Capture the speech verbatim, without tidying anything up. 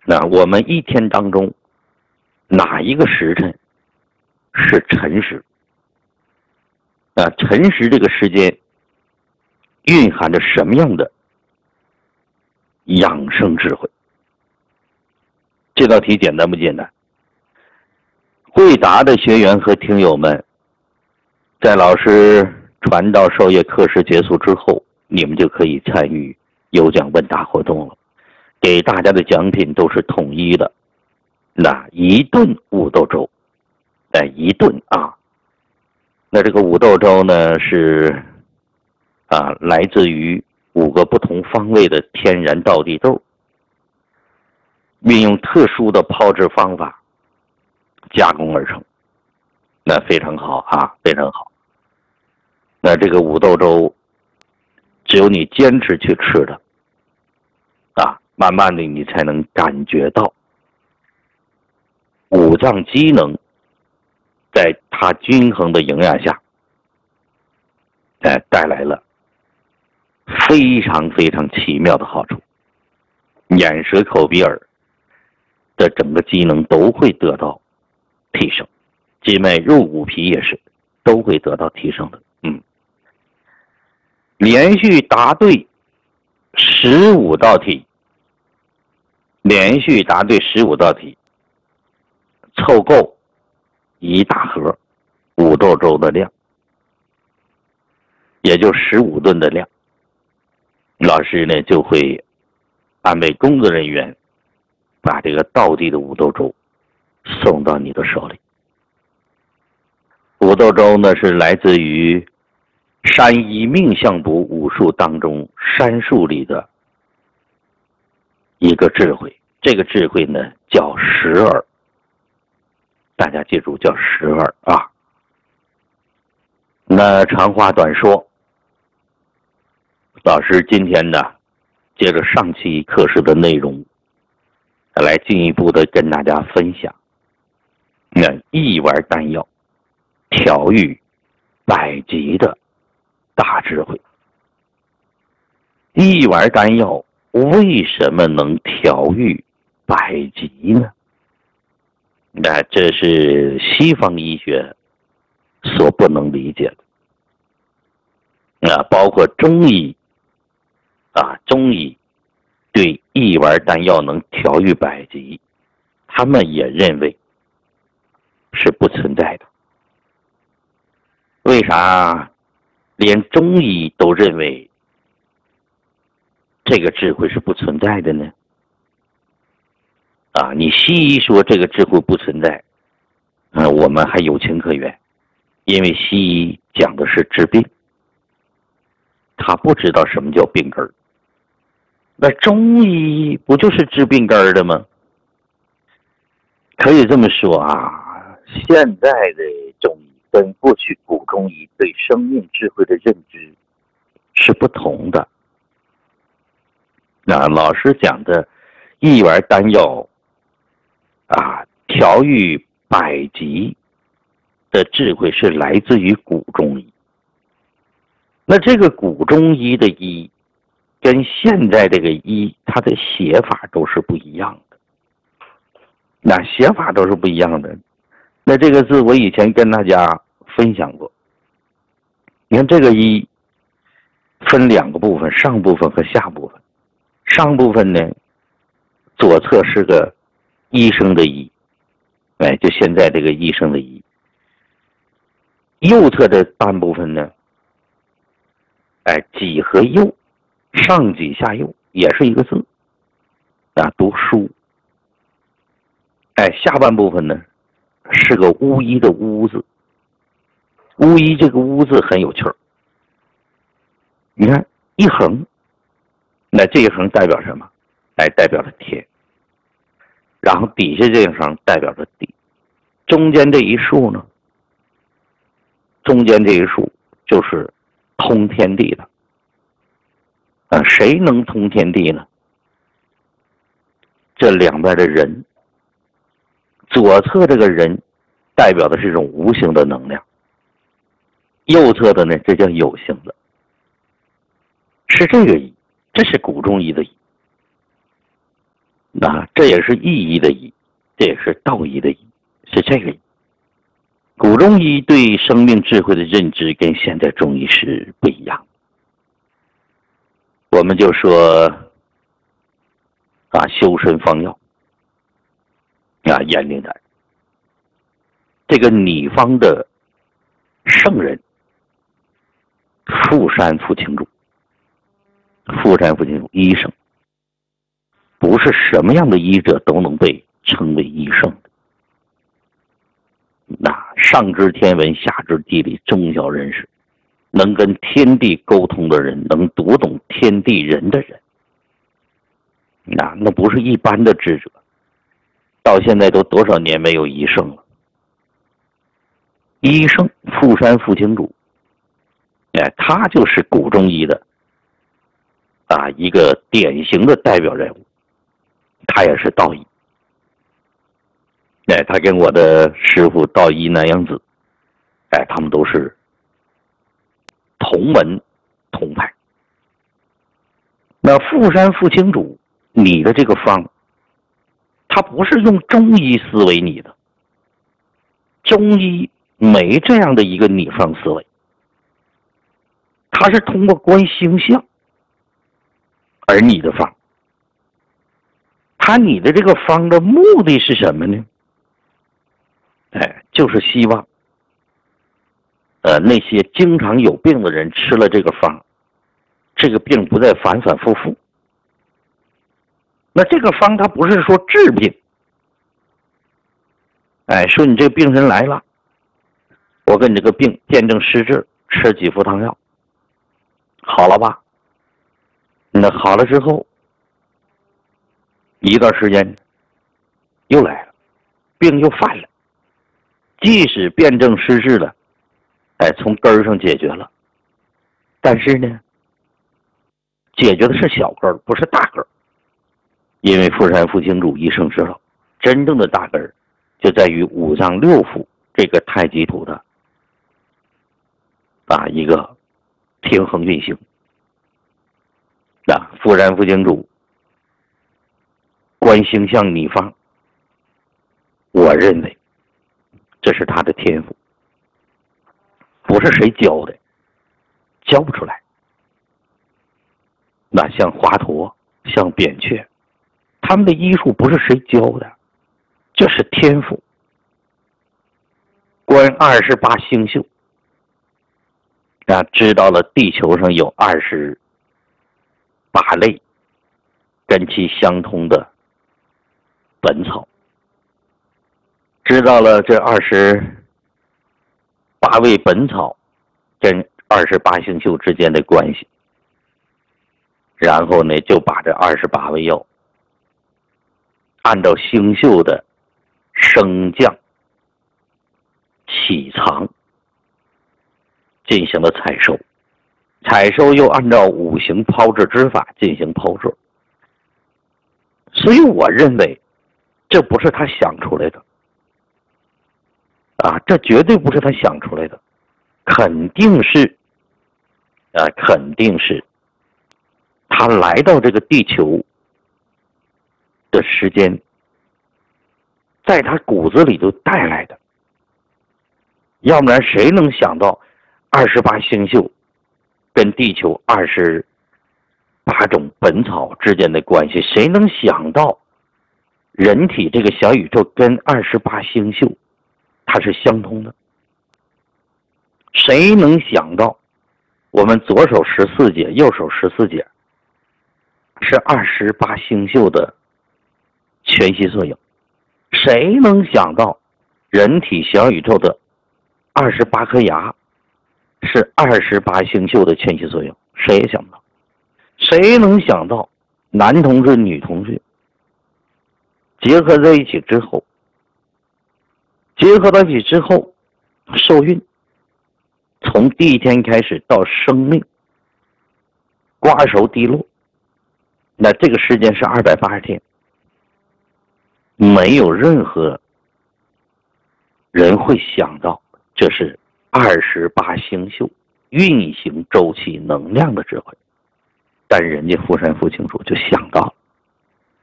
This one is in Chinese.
那我们一天当中哪一个时辰是辰时？那辰时这个时间蕴含着什么样的养生智慧？这道题简单不简单？会答的学员和听友们，在老师传道授业课时结束之后，你们就可以参与有奖问答活动了。给大家的奖品都是统一的，那一顿五豆粥，哎，一顿啊。那这个五豆粥呢，是啊，来自于五个不同方位的天然稻地豆，运用特殊的泡制方法加工而成，那非常好啊，非常好。那这个五豆粥，只有你坚持去吃的啊，慢慢的你才能感觉到五脏机能在它均衡的营养下，哎，带来了非常非常奇妙的好处，眼舌口鼻耳的整个机能都会得到提升，筋脉肉骨皮也是都会得到提升的。嗯，连续答对十五道题，连续答对十五道题，凑够一大盒五豆粥的量，也就十五顿的量。老师呢就会安排工作人员把这个道地的五豆粥送到你的手里。五豆粥呢是来自于山医命相卜武术当中山术里的一个智慧，这个智慧呢叫十二，大家记住叫十二啊。那长话短说，老师今天呢接着上期课时的内容来进一步的跟大家分享那一丸丹药调御百疾的大智慧。一丸丹药为什么能调御百疾呢？那这是西方医学所不能理解的。那包括中医啊，中医对一丸丹药能调御百疾，他们也认为是不存在的。为啥连中医都认为这个智慧是不存在的呢？啊，你西医说这个智慧不存在，嗯、呃，我们还有情可原，因为西医讲的是治病，他不知道什么叫病根儿。那中医不就是治病根儿的吗？可以这么说啊，现在的中医跟过去古中医对生命智慧的认知是不同的。那老师讲的一丸丹药啊，调御百疾的智慧是来自于古中医。那这个古中医的医跟现在这个医，它的写法都是不一样的。那写法都是不一样的。那这个字我以前跟大家分享过。你看这个医分两个部分，上部分和下部分。上部分呢，左侧是个医生的医，哎，就现在这个医生的医。右侧的半部分呢，哎，己和右，上己下右，也是一个字啊，读书。哎，下半部分呢是个巫医的巫字。巫医这个巫字很有趣儿，你看一横，那这一横代表什么？哎，代表着天。然后底下这一横代表着地，中间这一竖呢，中间这一竖就是通天地的。啊，谁能通天地呢？这两边的人，左侧这个人代表的是一种无形的能量，右侧的呢，这叫有形的，是这个意，这是古中医的意。 那这也是意义的意，这也是道义的义，是这个意。古中医对生命智慧的认知跟现代中医是不一样。我们就说啊，修身方药啊，严灵丹这个拟方的圣人富山富清主，富山富清主医生，不是什么样的医者都能被称为医圣的。那上知天文，下知地理，中晓人事，能跟天地沟通的人，能读懂天地人的人，那那不是一般的智者。到现在都多少年没有医圣了。医圣富山富清主，哎，他就是古中医的啊一个典型的代表人物，他也是道医。哎，他跟我的师傅道医南阳子，哎，他们都是同门同派。那富山富清主，你的这个方，他不是用中医思维拟的，中医没这样的一个拟方思维，他是通过观星象而拟的方。他拟的这个方的目的是什么呢？哎，就是希望呃那些经常有病的人吃了这个方，这个病不再反反复复。那这个方它不是说治病，哎，说你这个病人来了，我跟你这个病辨证施治，吃几副汤药好了吧？那好了之后一段时间又来了，病又犯了，即使辨证施治了，哎，从根儿上解决了，但是呢，解决的是小根儿，不是大根儿。因为富山富清主医生知道，真正的大根儿就在于五脏六腑这个太极图的啊一个平衡运行。啊，富山富清主观星象拟方，我认为这是他的天赋，不是谁教的，教不出来。那像华佗，像扁鹊，他们的医术不是谁教的，这是天赋。观二十八星宿，啊，知道了地球上有二十八类跟其相通的本草，知道了这二十八味本草跟二十八星宿之间的关系，然后呢，就把这二十八味药按照星宿的升降起藏进行了采收，采收又按照五行抛制之法进行抛制。所以我认为这不是他想出来的啊，这绝对不是他想出来的，肯定是啊，肯定是他来到这个地球的时间在他骨子里就带来的。要不然谁能想到二十八星宿跟地球二十八种本草之间的关系？谁能想到人体这个小宇宙跟二十八星宿它是相通的？谁能想到我们左手十四节，右手十四节是二十八星宿的全息缩影？谁能想到人体小宇宙的二十八颗牙是二十八星宿的全息作用？谁也想不到。谁能想到男同志女同志结合在一起之后，结合到一起之后受孕，从第一天开始到生命瓜熟蒂落，那这个时间是二百八十天，没有任何人会想到这是二十八星宿运行周期能量的智慧，但人家富山富清楚就想到了。